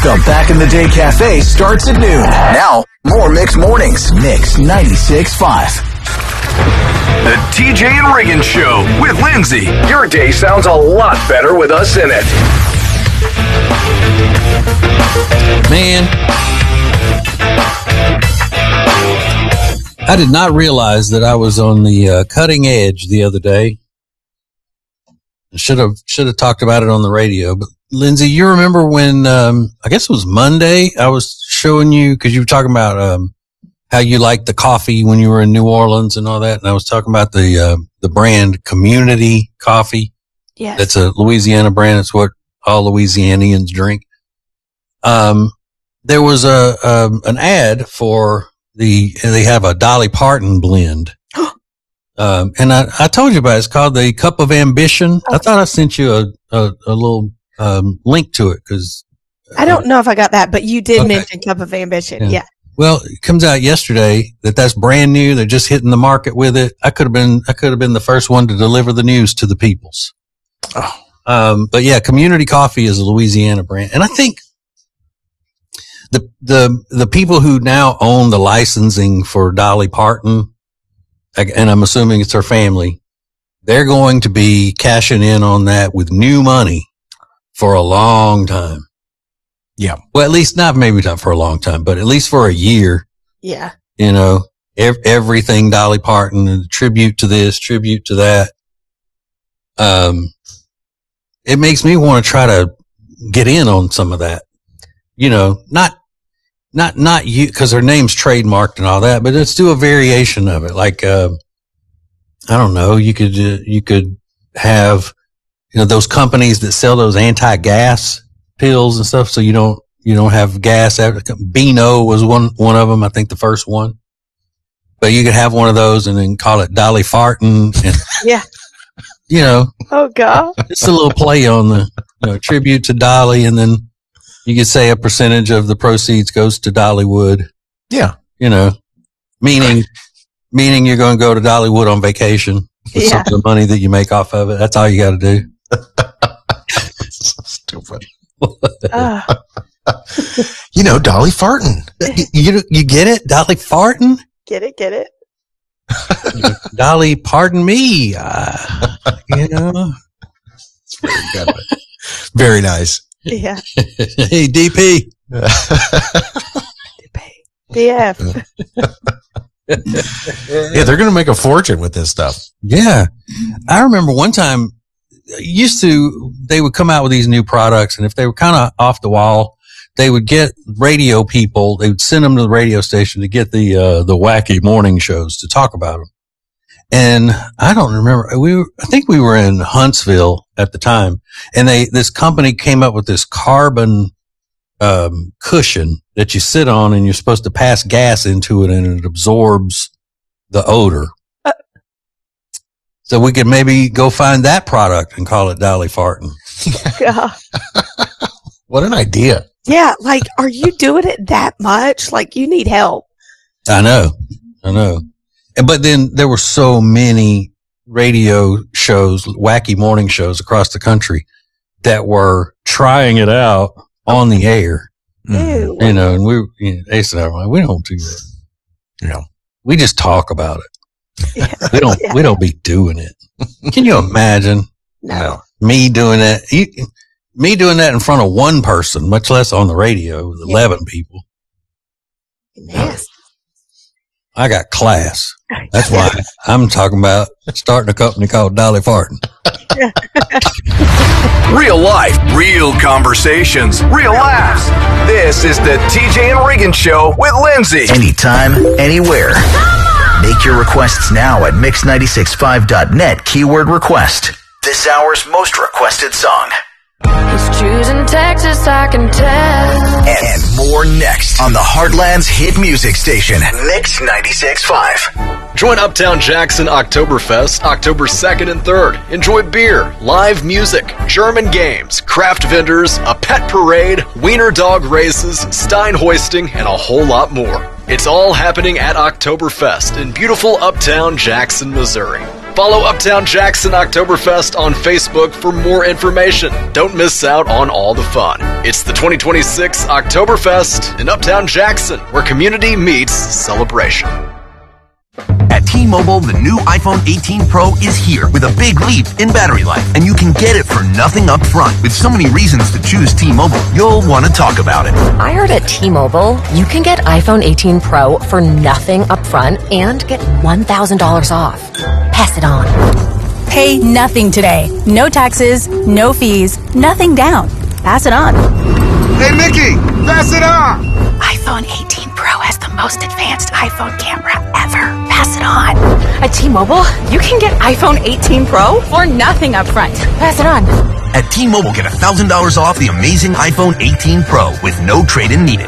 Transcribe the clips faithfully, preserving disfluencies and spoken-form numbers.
The Back in the Day Cafe starts at noon. Now, more Mix Mornings. Mix ninety-six point five. The T J and Reagan Show with Lindsay. Your day sounds a lot better with us in it. Man, I did not realize that I was on the uh, cutting edge the other day. Should have should have talked about it on the radio. But Lindsay, you remember when um, I guess it was Monday? I was showing you because you were talking about um, how you liked the coffee when you were in New Orleans and all that, and I was talking about the uh, the brand Community Coffee. Yes, that's a Louisiana brand. It's what all Louisianians drink. Um, there was a um, an ad for the they have a Dolly Parton blend. Um, and I, I told you about it. It's called the Cup of Ambition. Okay. I thought I sent you a, a, a little, um, link to it because I don't know if I got that, but you did okay. mention Cup of Ambition. Yeah. yeah. Well, it comes out yesterday that that's brand new. They're just hitting the market with it. I could have been, I could have been the first one to deliver the news to the peoples. Oh. Um, but yeah, Community Coffee is a Louisiana brand. And I think the, the, the people who now own the licensing for Dolly Parton, and I'm assuming it's her family, they're going to be cashing in on that with new money for a long time. Yeah. Well, at least not maybe not for a long time, but at least for a year. Yeah. You know, ev- everything Dolly Parton and tribute to this, tribute to that. Um, it makes me want to try to get in on some of that. You know, not Not, not you, cause her name's trademarked and all that, but let's do a variation of it. Like, uh, I don't know, you could, uh, you could have, you know, those companies that sell those anti-gas pills and stuff. So you don't, you don't have gas. Beano was one, one of them. I think the first one, but you could have one of those and then call it Dolly Fartin. And, yeah. You know, oh God, it's a little play on the, you know, tribute to Dolly, and then you could say a percentage of the proceeds goes to Dollywood. Yeah. You know, meaning, meaning you're going to go to Dollywood on vacation with yeah. some of the money that you make off of it. That's all you got to do. So stupid. uh. You know, Dolly Fartin. You, you, you get it? Dolly Fartin? Get it, get it. Dolly, pardon me. Uh, you know. It's very good. Very nice. Yeah. Hey, D P. D P. D F. Yeah, they're going to make a fortune with this stuff. Yeah. I remember one time, used to, they would come out with these new products, and if they were kind of off the wall, they would get radio people, they would send them to the radio station to get the, uh, the wacky morning shows to talk about them. And I don't remember, we were, I think we were in Huntsville at the time, and they, this company came up with this carbon, um, cushion that you sit on, and you're supposed to pass gas into it and it absorbs the odor. Uh, so we could maybe go find that product and call it Dolly Fartin. Yeah. What an idea. Yeah. Like, are you doing it that much? Like, you need help. I know. I know. But then there were so many radio shows, wacky morning shows across the country that were trying it out on the air. Ew. You know, and we, you know, Ace and I were like, we don't do that. You know, we just talk about it. Yeah. We don't, yeah. we don't be doing it. Can you imagine? No. Me doing that, you, me doing that in front of one person, much less on the radio with yeah. eleven people. Yes. I got class. That's why I'm talking about starting a company called Dolly Fartin. Real life, real conversations, real laughs. This is the T J and Reagan Show with Lindsay. Anytime, anywhere. Make your requests now at mix nine six five dot net, keyword request. This hour's most requested song. He's choosing Texas, I can tell. And, and more next on the Heartland's hit music station, Mix ninety-six point five. Join Uptown Jackson Oktoberfest October second and third. Enjoy beer, live music, German games, craft vendors, a pet parade, wiener dog races, Stein hoisting, and a whole lot more. It's all happening at Oktoberfest in beautiful Uptown Jackson, Missouri. Follow Uptown Jackson Oktoberfest on Facebook for more information. Don't miss out on all the fun. It's the twenty twenty-six Oktoberfest in Uptown Jackson, where community meets celebration. At T-Mobile, the new iPhone eighteen Pro is here with a big leap in battery life, and you can get it for nothing up front. With so many reasons to choose T-Mobile, you'll want to talk about it. I heard at T-Mobile, you can get iPhone eighteen Pro for nothing up front and get one thousand dollars off. Pass it on. Pay nothing today. No taxes, no fees, nothing down. Pass it on. Hey, Mickey, pass it on. iPhone eighteen Pro has the most advanced iPhone camera ever. Pass it on. At T-Mobile, you can get iPhone eighteen Pro for nothing up front. Pass it on. At T-Mobile, get one thousand dollars off the amazing iPhone eighteen Pro with no trade-in needed.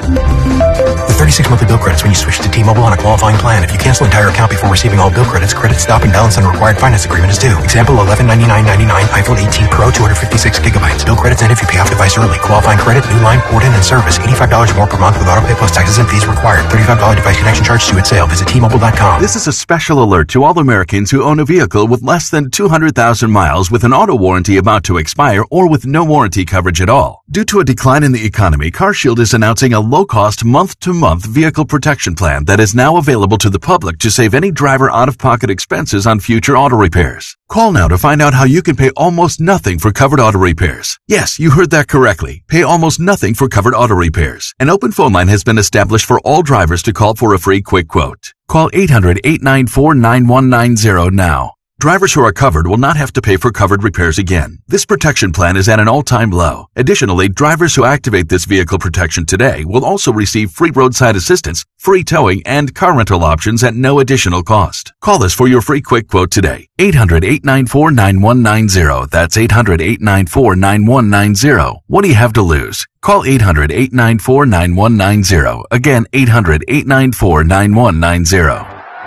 With thirty-six monthly bill credits when you switch to T-Mobile on a qualifying plan. If you cancel entire account before receiving all bill credits, credit stop and balance on required finance agreement is due. Example, eleven ninety-nine ninety-nine iPhone eighteen Pro, two hundred fifty-six gigabytes. Bill credits end if you pay off device early. Qualifying credit, new line, port-in, and service. eighty-five dollars more per month with auto pay plus taxes and fees required. thirty-five dollars device connection charge due at sale. Visit T Mobile dot com. This is a special alert to all Americans who own a vehicle with less than two hundred thousand miles with an auto warranty about to expire or with no warranty coverage at all. Due to a decline in the economy, CarShield is announcing a low-cost month-to-month vehicle protection plan that is now available to the public to save any driver out-of-pocket expenses on future auto repairs. Call now to find out how you can pay almost nothing for covered auto repairs. Yes, you heard that correctly. Pay almost nothing for covered auto repairs. An open phone line has been established for all drivers to call for a free quick quote. Call eight hundred, eight nine four, nine one nine zero now. Drivers who are covered will not have to pay for covered repairs again. This protection plan is at an all-time low. Additionally, drivers who activate this vehicle protection today will also receive free roadside assistance, free towing, and car rental options at no additional cost. Call us for your free quick quote today. eight hundred, eight nine four, nine one nine zero. That's eight hundred, eight nine four, nine one nine zero. What do you have to lose? Call eight hundred, eight nine four, nine one nine zero. Again, eight hundred, eight nine four, nine one nine zero.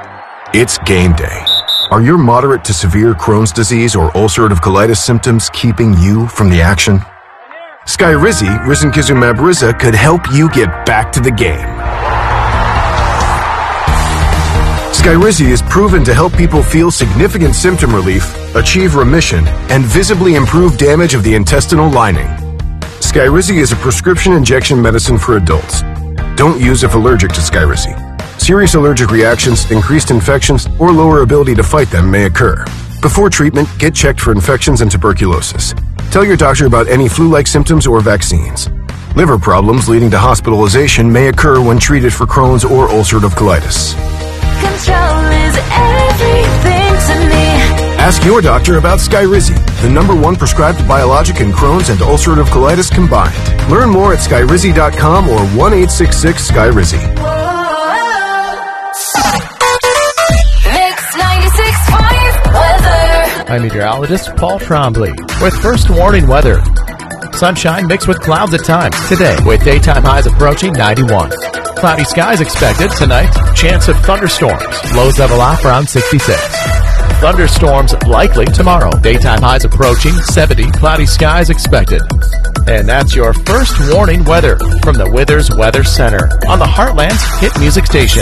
It's game day. Are your moderate to severe Crohn's disease or ulcerative colitis symptoms keeping you from the action? Skyrizi, risankizumab Riza, could help you get back to the game. Skyrizi is proven to help people feel significant symptom relief, achieve remission, and visibly improve damage of the intestinal lining. Skyrizi is a prescription injection medicine for adults. Don't use if allergic to Skyrizi. Serious allergic reactions, increased infections, or lower ability to fight them may occur. Before treatment, get checked for infections and tuberculosis. Tell your doctor about any flu-like symptoms or vaccines. Liver problems leading to hospitalization may occur when treated for Crohn's or ulcerative colitis. Control is everything to me. Ask your doctor about Skyrizi, the number one prescribed biologic in Crohn's and ulcerative colitis combined. Learn more at skyrizi dot com or one eight six six Skyrizi. I'm meteorologist Paul Trombley with first warning weather. Sunshine mixed with clouds at times today with daytime highs approaching ninety-one. Cloudy skies expected tonight. Chance of thunderstorms. Lows level off around sixty-six. Thunderstorms likely tomorrow. Daytime highs approaching seventy. Cloudy skies expected. And that's your first warning weather from the Withers Weather Center on the Heartland's hit music station.